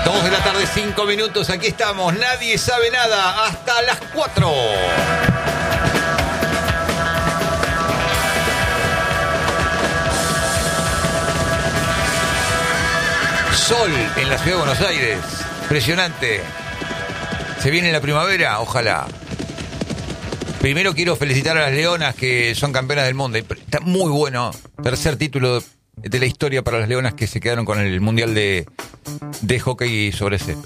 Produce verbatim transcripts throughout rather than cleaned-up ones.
Dos de la tarde, cinco minutos, aquí estamos, nadie sabe nada, hasta las cuatro. Sol en la ciudad de Buenos Aires, impresionante. Se viene la primavera, ojalá. Primero quiero felicitar a las Leonas que son campeonas del mundo. Está muy bueno, tercer título de la historia para las Leonas que se quedaron con el Mundial de, de Hockey sobre césped.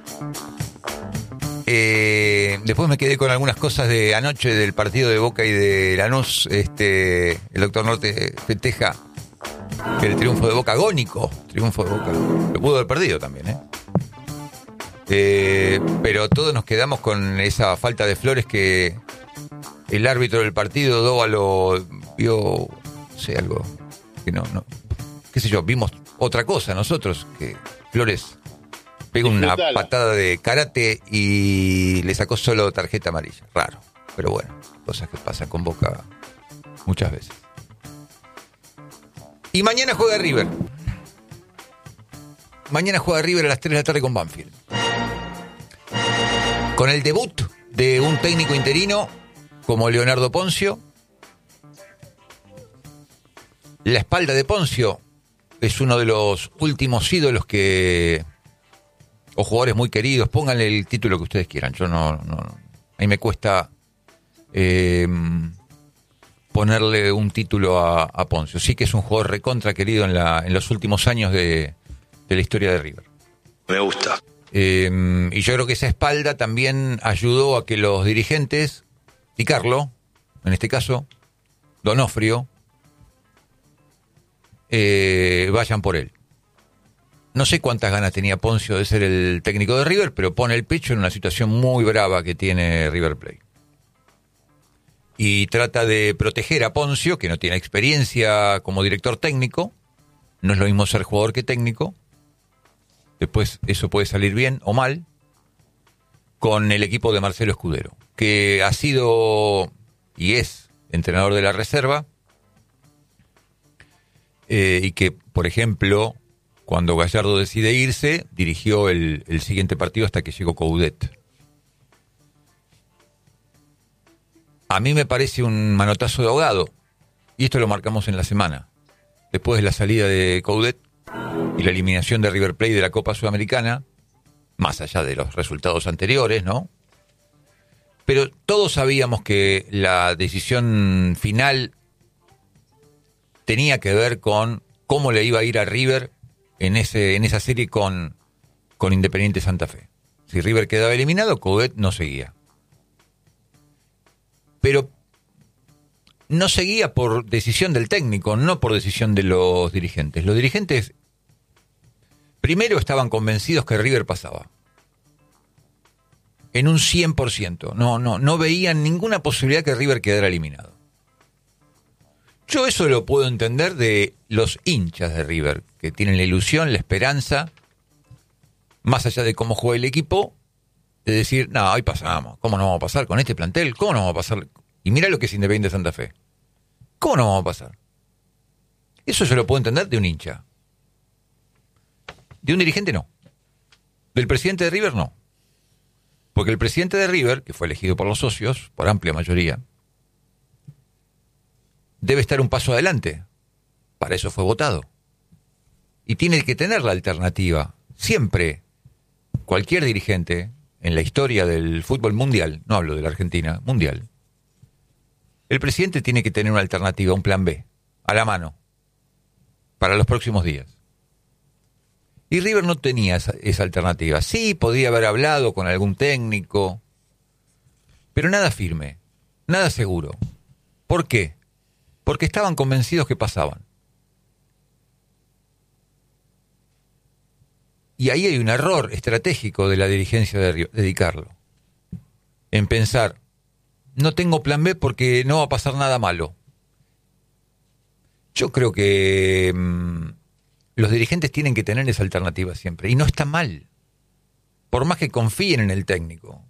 Eh, después me quedé con algunas cosas de anoche del partido de Boca y de Lanús. Este, el doctor Norte festeja el triunfo de Boca, agónico triunfo de Boca. Lo pudo haber perdido también, ¿eh? Eh, pero todos nos quedamos con esa falta de flores que el árbitro del partido, Dóvalo, vio, no sé, algo que no, no, qué sé yo, vimos otra cosa nosotros, que Flores pegó una patada de karate y le sacó solo tarjeta amarilla. Raro, pero bueno, cosas que pasan con Boca muchas veces. Y mañana juega River. Mañana juega River a las tres de la tarde con Banfield. Con el debut de un técnico interino como Leonardo Poncio. La espalda de Poncio es uno de los últimos ídolos que, o jugadores muy queridos, pónganle el título que ustedes quieran. Yo no, no a mí me cuesta eh, ponerle un título a, a Poncio. Sí que es un jugador recontra querido en, la, en los últimos años de, de la historia de River. Me gusta. Eh, y yo creo que esa espalda también ayudó a que los dirigentes, y Carlo, en este caso, Donofrio, eh, vayan por él. No sé cuántas ganas tenía Poncio de ser el técnico de River, pero pone el pecho en una situación muy brava que tiene River Plate. Y trata de proteger a Poncio, que no tiene experiencia como director técnico. No es lo mismo ser jugador que técnico. Después eso puede salir bien o mal con el equipo de Marcelo Escudero, que ha sido y es entrenador de la reserva, eh, y que, por ejemplo, cuando Gallardo decide irse, dirigió el, el siguiente partido hasta que llegó Coudet. A mí me parece un manotazo de ahogado, y esto lo marcamos en la semana, después de la salida de Coudet y la eliminación de River Plate de la Copa Sudamericana, más allá de los resultados anteriores, ¿no? Pero todos sabíamos que la decisión final tenía que ver con cómo le iba a ir a River en ese en esa serie con, con Independiente Santa Fe. Si River quedaba eliminado, Coudet no seguía. Pero no seguía por decisión del técnico, no por decisión de los dirigentes. Los dirigentes primero estaban convencidos que River pasaba. En un cien por ciento. No, no, no veían ninguna posibilidad que River quedara eliminado. Yo eso lo puedo entender de los hinchas de River, que tienen la ilusión, la esperanza, más allá de cómo juega el equipo, de decir, no, ahí pasamos. ¿Cómo no vamos a pasar con este plantel? ¿Cómo no vamos a pasar? Y mira lo que es Independiente Santa Fe. ¿Cómo no vamos a pasar? Eso yo lo puedo entender de un hincha. De un dirigente no. Del presidente de River no. Porque el presidente de River, que fue elegido por los socios, por amplia mayoría, debe estar un paso adelante. Para eso fue votado. Y tiene que tener la alternativa. Siempre, cualquier dirigente en la historia del fútbol mundial, no hablo de la Argentina, mundial, el presidente tiene que tener una alternativa, un plan B, a la mano, para los próximos días. Y River no tenía esa, esa alternativa. Sí, podía haber hablado con algún técnico, pero nada firme, nada seguro. ¿Por qué? Porque estaban convencidos que pasaban. Y ahí hay un error estratégico de la dirigencia de, de Di Carlo, en pensar, no tengo plan B porque no va a pasar nada malo. Yo creo que mmm, los dirigentes tienen que tener esa alternativa siempre. Y no está mal. Por más que confíen en el técnico.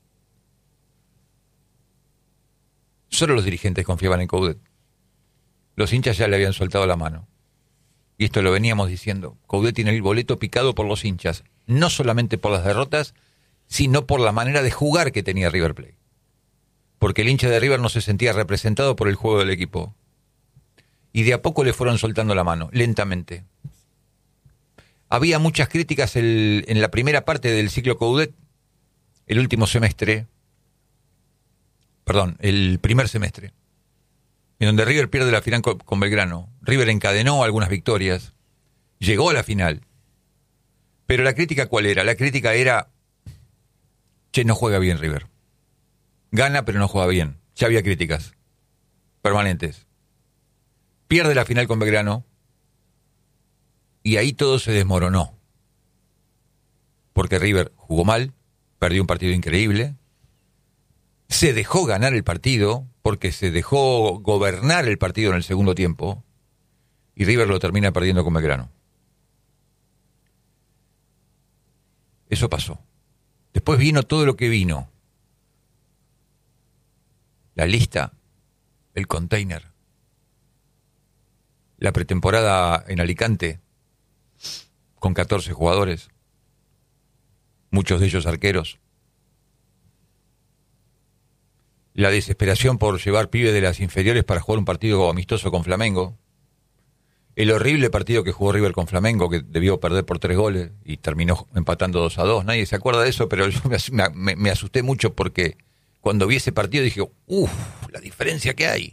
Solo los dirigentes confiaban en Coudet. Los hinchas ya le habían soltado la mano. Y esto lo veníamos diciendo. Coudet tiene el boleto picado por los hinchas. no solamente por las derrotas, sino por la manera de jugar que tenía River Plate. Porque el hincha de River no se sentía representado por el juego del equipo. Y de a poco le fueron soltando la mano, lentamente. Había muchas críticas el, en la primera parte del ciclo Coudet, el último semestre, perdón, el primer semestre, en donde River pierde la final con, con Belgrano. River encadenó algunas victorias, llegó a la final. Pero la crítica, ¿cuál era? La crítica era, che, no juega bien River. Gana, pero no juega bien. Ya había críticas permanentes. Pierde la final con Belgrano y ahí todo se desmoronó. Porque River jugó mal, perdió un partido increíble, se dejó ganar el partido porque se dejó gobernar el partido en el segundo tiempo y River lo termina perdiendo con Belgrano. Eso pasó. Después vino todo lo que vino. La lista, el container, la pretemporada en Alicante con catorce jugadores, muchos de ellos arqueros, la desesperación por llevar pibes de las inferiores para jugar un partido amistoso con Flamengo, el horrible partido que jugó River con Flamengo, que debió perder por tres goles y terminó empatando dos a dos. Nadie se acuerda de eso, pero yo me, me, me asusté mucho porque cuando vi ese partido dije, uff, la diferencia que hay.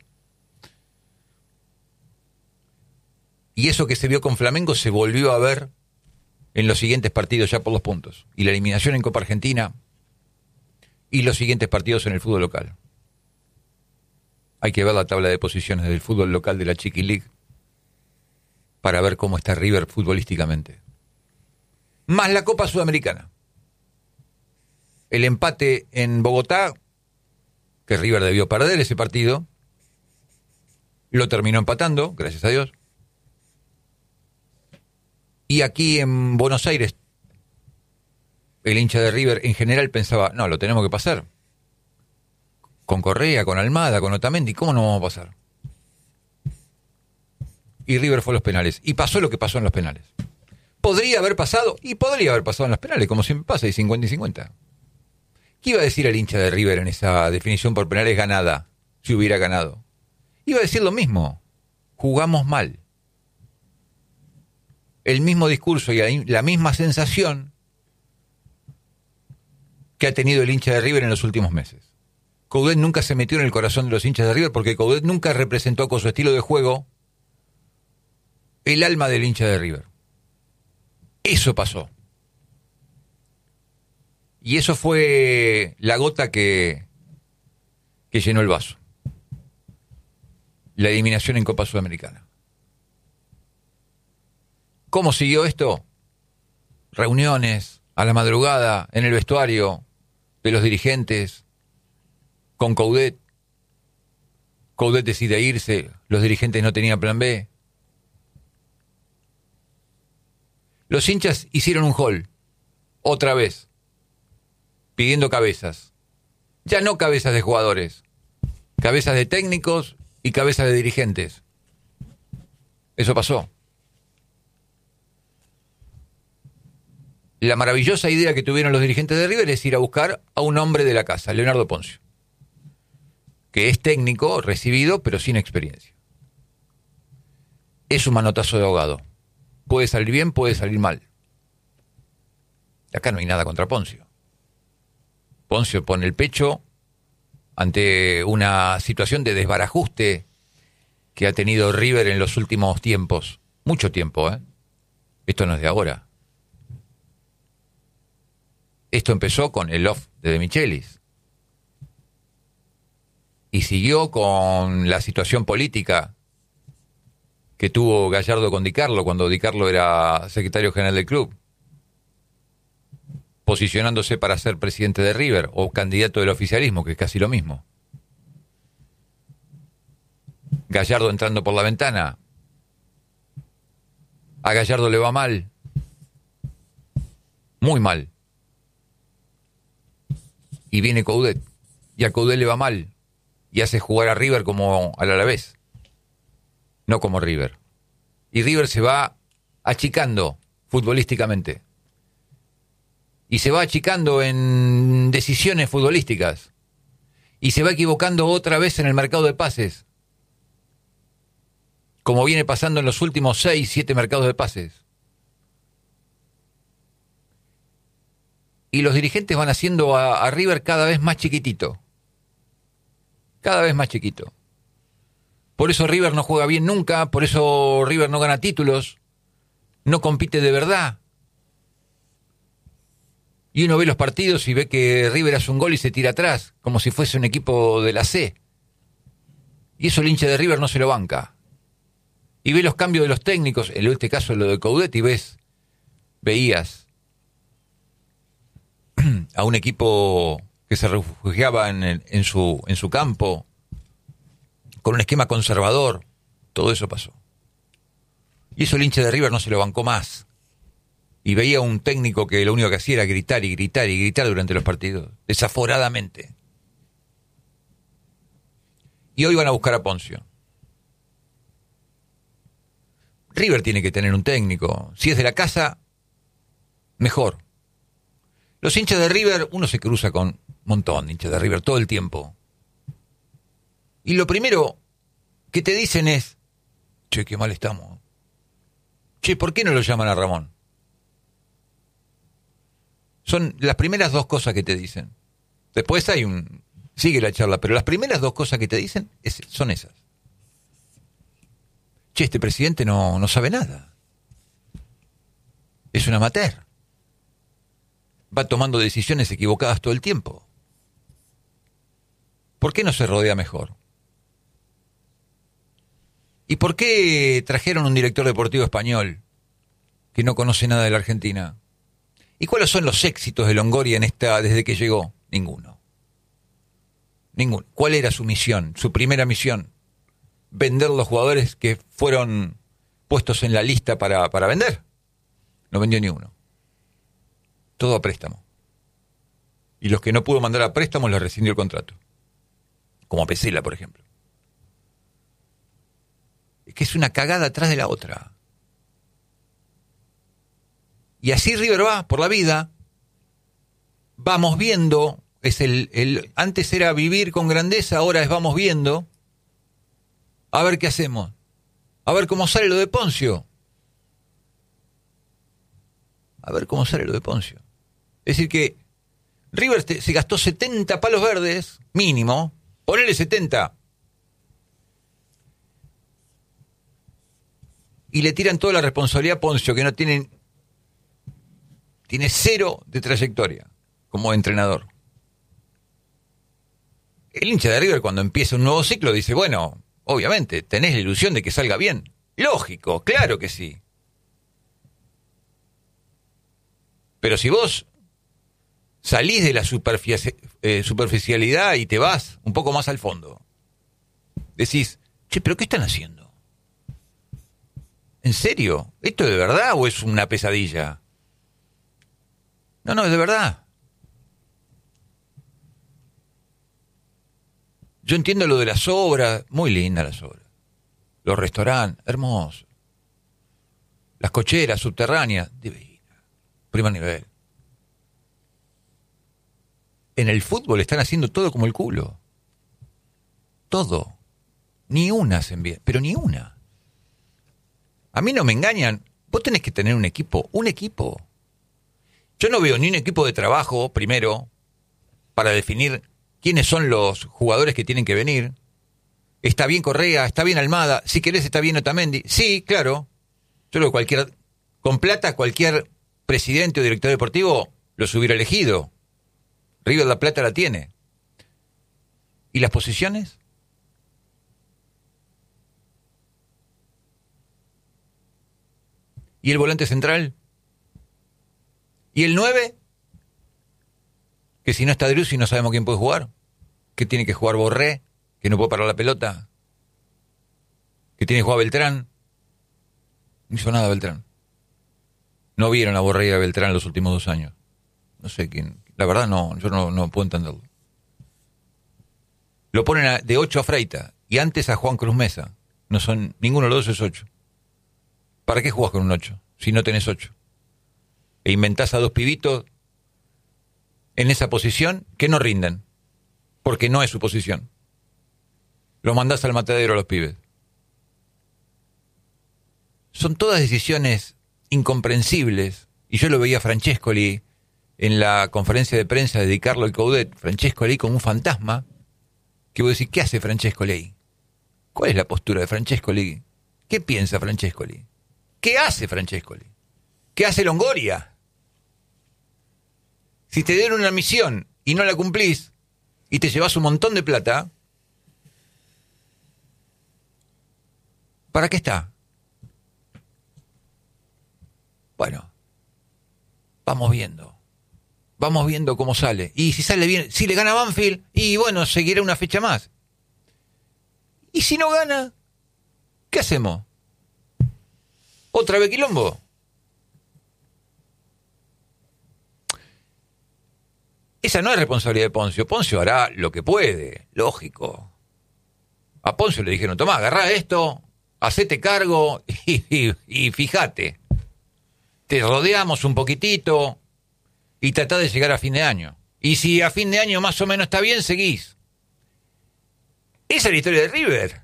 Y eso que se vio con Flamengo se volvió a ver en los siguientes partidos ya por los puntos. Y la eliminación en Copa Argentina y los siguientes partidos en el fútbol local. Hay que ver la tabla de posiciones del fútbol local de la Chiqui League para ver cómo está River futbolísticamente. Más la Copa Sudamericana. El empate en Bogotá, que River debió perder ese partido, lo terminó empatando, gracias a Dios. Y aquí en Buenos Aires, el hincha de River en general pensaba, no, lo tenemos que pasar. Con Correa, con Almada, con Otamendi, ¿cómo no vamos a pasar? Y River fue a los penales. Y pasó lo que pasó en los penales. Podría haber pasado, y podría haber pasado en los penales, como siempre pasa, y cincuenta y cincuenta. ¿Qué iba a decir el hincha de River en esa definición por penales ganada, si hubiera ganado? Iba a decir lo mismo, jugamos mal. El mismo discurso y la misma sensación que ha tenido el hincha de River en los últimos meses. Coudet nunca se metió en el corazón de los hinchas de River porque Coudet nunca representó con su estilo de juego el alma del hincha de River. Eso pasó. Y eso fue la gota que, que llenó el vaso. La eliminación en Copa Sudamericana. ¿Cómo siguió esto? Reuniones a la madrugada en el vestuario de los dirigentes con Coudet. Coudet decide irse, los dirigentes no tenían plan B. Los hinchas hicieron un hall, otra vez, pidiendo cabezas. Ya no cabezas de jugadores, cabezas de técnicos y cabezas de dirigentes. Eso pasó. La maravillosa idea que tuvieron los dirigentes de River es ir a buscar a un hombre de la casa, Leonardo Poncio, que es técnico, recibido, pero sin experiencia. Es un manotazo de ahogado. Puede salir bien, puede salir mal. Acá no hay nada contra Poncio. Poncio pone el pecho ante una situación de desbarajuste que ha tenido River en los últimos tiempos. Mucho tiempo, ¿eh? Esto no es de ahora. Esto empezó con el off de De Michelis. Y siguió con la situación política que tuvo Gallardo con Di Carlo cuando Di Carlo era secretario general del club, posicionándose para ser presidente de River o candidato del oficialismo, que es casi lo mismo. Gallardo entrando por la ventana. A Gallardo le va mal. Muy mal. Y viene Coudet. Y a Coudet le va mal. Y hace jugar a River como al Alavés. No como River. Y River se va achicando futbolísticamente. y se va achicando en decisiones futbolísticas y se va equivocando otra vez en el mercado de pases, como viene pasando en los últimos seis, siete mercados de pases. Y los dirigentes van haciendo a, a River cada vez más chiquitito. Cada vez más chiquito. Por eso River no juega bien nunca, por eso River no gana títulos, no compite de verdad. Y uno ve los partidos y ve que River hace un gol y se tira atrás, como si fuese un equipo de la C. Y eso el hincha de River no se lo banca. Y ve los cambios de los técnicos, en este caso lo de Coudet, y ves, veías a un equipo que se refugiaba en, el, en, su, en su campo, con un esquema conservador. Todo eso pasó. Y eso el hincha de River no se lo bancó más. Y veía un técnico que lo único que hacía era gritar y gritar y gritar durante los partidos, desaforadamente. Y hoy van a buscar a Poncio. River tiene que tener un técnico. Si es de la casa, mejor. Los hinchas de River, uno se cruza con un montón de hinchas de River todo el tiempo. Y lo primero que te dicen es, che, qué mal estamos. Che, ¿por qué no lo llaman a Ramón? Son las primeras dos cosas que te dicen. Después hay un... sigue la charla, pero las primeras dos cosas que te dicen es, son esas. Che, este presidente no, no sabe nada. Es un amateur. Va tomando decisiones equivocadas todo el tiempo. ¿Por qué no se rodea mejor? ¿Y por qué trajeron un director deportivo español que no conoce nada de la Argentina? ¿Y cuáles son los éxitos de Longoria en esta desde que llegó? Ninguno. Ninguno. ¿Cuál era su misión? Su primera misión. Vender los jugadores que fueron puestos en la lista para, para vender. No vendió ni uno. Todo a préstamo. Y los que no pudo mandar a préstamo les rescindió el contrato. Como a Pesela, por ejemplo. Es que es una cagada atrás de la otra. Y así River va por la vida. Vamos viendo. Es el, el antes era vivir con grandeza, ahora es vamos viendo. A ver qué hacemos. A ver cómo sale lo de Poncio. A ver cómo sale lo de Poncio. Es decir que River te, se gastó setenta palos verdes, mínimo. Ponele setenta. Y le tiran toda la responsabilidad a Poncio, que no tiene, tiene cero de trayectoria como entrenador. El hincha de River cuando empieza un nuevo ciclo dice, bueno, obviamente, tenés la ilusión de que salga bien. Lógico, claro que sí. Pero si vos salís de la superfici- eh, superficialidad y te vas un poco más al fondo, decís, che, ¿pero qué están haciendo? ¿En serio? ¿Esto es de verdad o es una pesadilla? No, no, es de verdad. Yo entiendo lo de las obras, muy lindas las obras. Los restaurantes, hermosos. Las cocheras subterráneas, divinas. Primer nivel. En el fútbol están haciendo todo como el culo. Todo. Ni una hacen bien, pero ni una. A mí no me engañan. Vos tenés que tener un equipo, un equipo. Yo no veo ni un equipo de trabajo, primero, para definir quiénes son los jugadores que tienen que venir. Está bien Correa, está bien Almada, si querés está bien Otamendi. Sí, claro. Yo creo que cualquier, con plata cualquier presidente o director deportivo los hubiera elegido. River la plata la tiene. ¿Y las posiciones? ¿Y el volante central? ¿Y el nueve? Que si no está Driussi no sabemos quién puede jugar. Que tiene que jugar Borré, que no puede parar la pelota. Que tiene que jugar Beltrán. No hizo nada Beltrán. No vieron a Borré y a Beltrán los últimos dos años. No sé quién. La verdad no, yo no, no puedo entenderlo. Lo ponen a, de ocho a Freita y antes a Juan Cruz Mesa. No son, ninguno de los dos es ocho. ¿Para qué jugás con un ocho si no tenés ocho? E inventás a dos pibitos en esa posición que no rinden, porque no es su posición. Los mandás al matadero a los pibes. Son todas decisiones incomprensibles, y yo lo veía a Francescoli en la conferencia de prensa de Di Carlo y Coudet, Francescoli como un fantasma, que vos decís, ¿qué hace Francescoli ahí? ¿Cuál es la postura de Francescoli? ¿Qué piensa Francescoli? ¿Qué hace Francescoli? ¿Qué hace Longoria? Si te dieron una misión y no la cumplís y te llevas un montón de plata, ¿para qué está? Bueno, vamos viendo. Vamos viendo cómo sale. Y si sale bien, si le gana Banfield, y bueno, seguirá una fecha más. Y si no gana, ¿qué hacemos? ¿Otra vez quilombo? Esa no es responsabilidad de Poncio. Poncio hará lo que puede, lógico. A Poncio le dijeron, tomá, agarrá esto, hacete cargo y, y, y fíjate. Te rodeamos un poquitito y tratá de llegar a fin de año. Y si a fin de año más o menos está bien, seguís. Esa es la historia de River.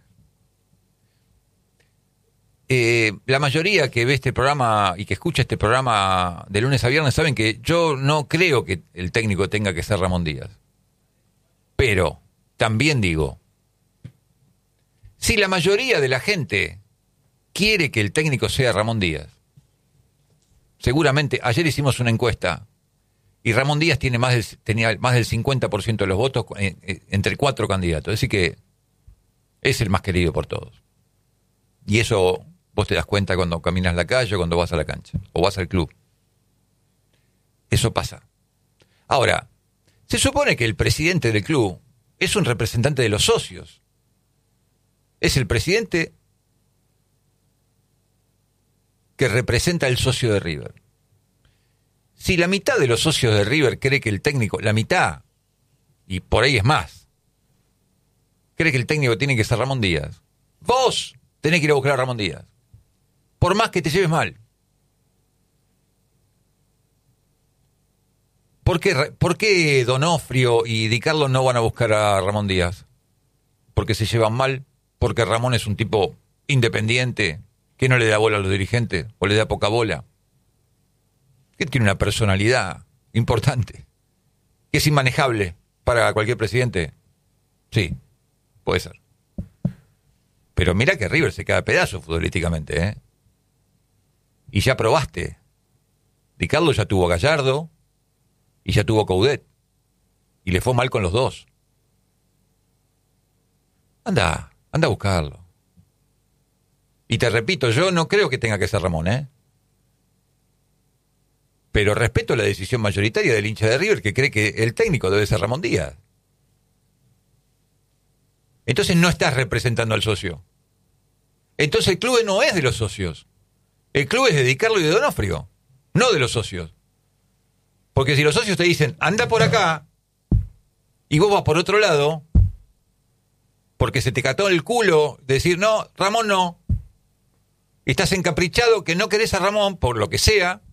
Eh, la mayoría que ve este programa y que escucha este programa de lunes a viernes saben que yo no creo que el técnico tenga que ser Ramón Díaz. Pero también digo, si la mayoría de la gente quiere que el técnico sea Ramón Díaz, seguramente, ayer hicimos una encuesta y Ramón Díaz tiene más del, tenía más del cincuenta por ciento de los votos eh, eh, entre cuatro candidatos. Así que es el más querido por todos. Y eso vos te das cuenta cuando caminas la calle o cuando vas a la cancha o vas al club. Eso pasa. Ahora, se supone que el presidente del club es un representante de los socios. Es el presidente que representa al socio de River. Si la mitad de los socios de River cree que el técnico, la mitad, y por ahí es más, cree que el técnico tiene que ser Ramón Díaz, vos tenés que ir a buscar a Ramón Díaz. Por más que te lleves mal. ¿Por qué, por qué Donofrio y Di Carlo no van a buscar a Ramón Díaz? ¿Porque se llevan mal? ¿Porque Ramón es un tipo independiente que no le da bola a los dirigentes o le da poca bola? Que tiene una personalidad importante, que es inmanejable para cualquier presidente. Sí, puede ser. Pero mira que River se cae a pedazos futbolísticamente, ¿eh? Y ya probaste. Di Carlo ya tuvo a Gallardo y ya tuvo a Coudet. Y le fue mal con los dos. Anda, anda a buscarlo. Y te repito, yo no creo que tenga que ser Ramón, ¿eh? Pero respeto la decisión mayoritaria del hincha de River que cree que el técnico debe ser Ramón Díaz. Entonces no estás representando al socio. Entonces el club no es de los socios. El club es de Di Carlo y de Donofrio, no de los socios. Porque si los socios te dicen, anda por acá, y vos vas por otro lado, porque se te cató el culo decir, no, Ramón no, y estás encaprichado que no querés a Ramón, por lo que sea,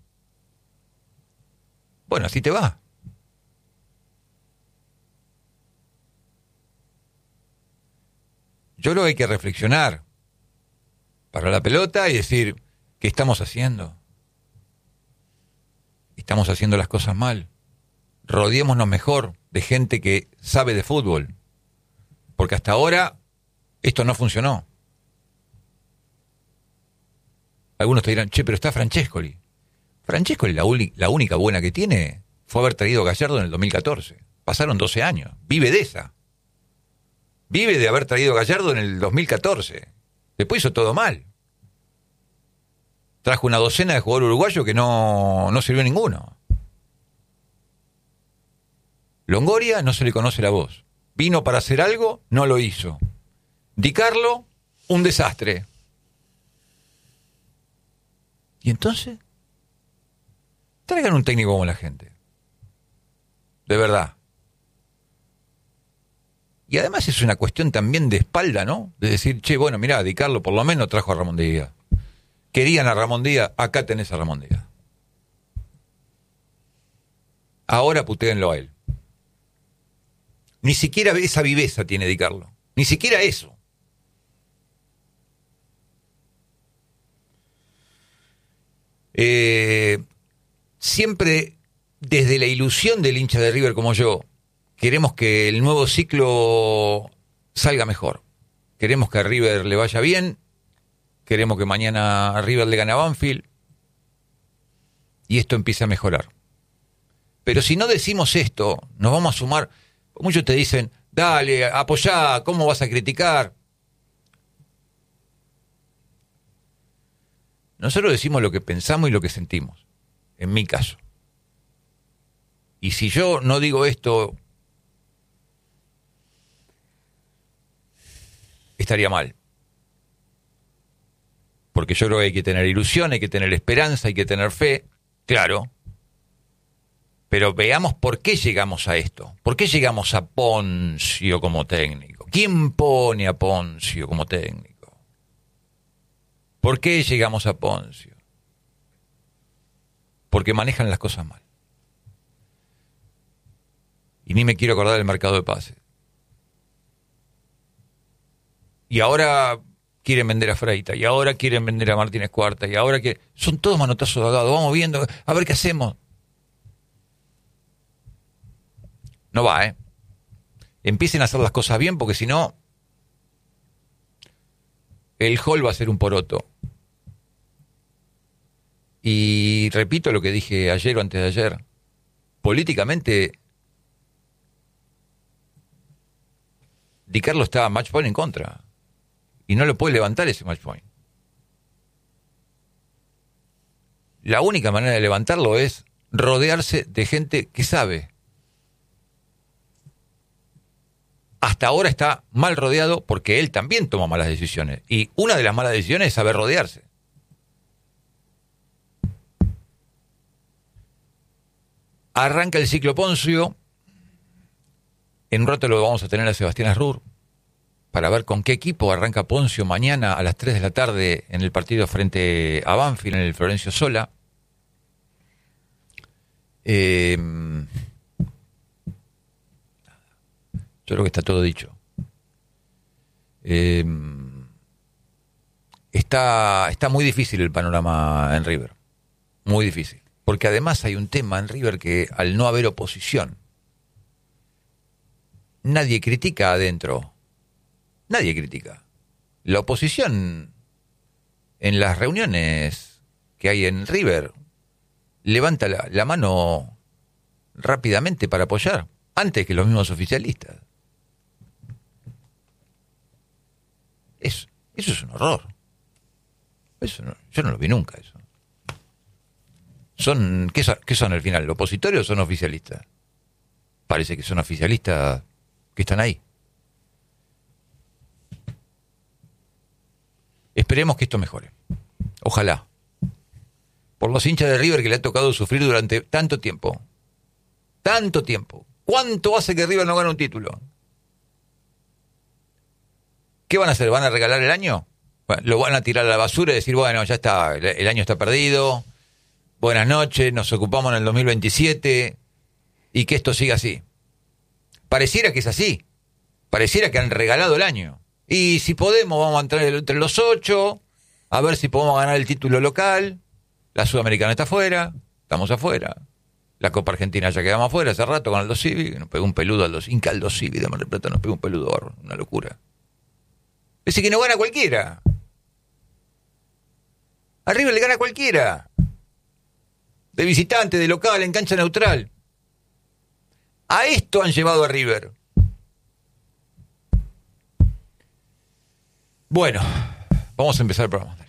bueno, así te va. Yo creo que hay que reflexionar, parar la pelota y decir, ¿qué estamos haciendo? Estamos haciendo las cosas mal. Rodeémonos mejor de gente que sabe de fútbol. Porque hasta ahora esto no funcionó. Algunos te dirán, che, pero está Francescoli. Francescoli, la, uni- la única buena que tiene fue haber traído a Gallardo en el dos mil catorce. Pasaron doce años. Vive de esa. Vive de haber traído a Gallardo en el dos mil catorce. Después hizo todo mal. Trajo una docena de jugadores uruguayos que no, no sirvió ninguno. Longoria no se le conoce la voz. Vino para hacer algo, no lo hizo. Di Carlo, un desastre. ¿Y entonces? Traigan un técnico como la gente. De verdad. Y además es una cuestión también de espalda, ¿no? De decir, che, bueno, mirá, Di Carlo por lo menos trajo a Ramón Díaz. Querían a Ramón Díaz, acá tenés a Ramón Díaz. ahora putéenlo a él. Ni siquiera esa viveza tiene Di Carlo. Ni siquiera eso. Eh, siempre desde la ilusión del hincha de River como yo, queremos que el nuevo ciclo salga mejor. Queremos que a River le vaya bien. Queremos que mañana a River le gane a Banfield. Y esto empiece a mejorar. Pero si no decimos esto, nos vamos a sumar. Muchos te dicen, dale, apoyá, ¿cómo vas a criticar? Nosotros decimos lo que pensamos y lo que sentimos, en mi caso. Y si yo no digo esto, estaría mal. Porque yo creo que hay que tener ilusión, hay que tener esperanza, hay que tener fe, claro. Pero veamos por qué llegamos a esto. ¿Por qué llegamos a Ponzio como técnico? ¿Quién pone a Ponzio como técnico? ¿Por qué llegamos a Ponzio? Porque manejan las cosas mal. Y ni me quiero acordar del mercado de pases. Y ahora quieren vender a Freita, y ahora quieren vender a Martínez Cuarta, y ahora que son todos manotazos de agado. Vamos viendo, a ver qué hacemos. No va, ¿eh? Empiecen a hacer las cosas bien, porque si no, el hall va a ser un poroto. Y repito lo que dije ayer o antes de ayer. Políticamente, Di Carlo está a match point en contra. Y no lo puede levantar ese match point. La única manera de levantarlo es rodearse de gente que sabe. Hasta ahora está mal rodeado porque él también toma malas decisiones. Y una de las malas decisiones es saber rodearse. Arranca el ciclo Ponzio. En un rato lo vamos a tener a Sebastián Asrur para ver con qué equipo arranca Ponzio mañana a las tres de la tarde en el partido frente a Banfield en el Florencio Sola. Eh, yo creo que está todo dicho. Eh, está, está muy difícil el panorama en River. Muy difícil. Porque además hay un tema en River que al no haber oposición, nadie critica adentro. Nadie critica. La oposición en las reuniones que hay en River levanta la, la mano rápidamente para apoyar, antes que los mismos oficialistas. Eso, eso es un horror. Eso no, yo no lo vi nunca, eso. Son, ¿qué son, qué son al final? ¿Opositores o son oficialistas? Parece que son oficialistas que están ahí. Esperemos que esto mejore. Ojalá. Por los hinchas de River que le ha tocado sufrir durante tanto tiempo. Tanto tiempo. ¿Cuánto hace que River no gane un título? ¿Qué van a hacer? ¿Van a regalar el año? Bueno, lo van a tirar a la basura y decir, bueno, ya está, el año está perdido. Buenas noches, nos ocupamos en el dos mil veintisiete y que esto siga así. Pareciera que es así. Pareciera que han regalado el año. Y si podemos, vamos a entrar entre los ocho, a ver si podemos ganar el título local. La Sudamericana está afuera, estamos afuera. La Copa Argentina ya quedamos afuera hace rato con Aldo Civi, nos pegó un peludo Aldo, Inca Aldo Civi de Mar del Plata, nos pegó un peludo barro, una locura. Es decir, que no gana cualquiera. Arriba le gana cualquiera. De visitante, de local, en cancha neutral. A esto han llevado a River. Bueno, vamos a empezar el programa.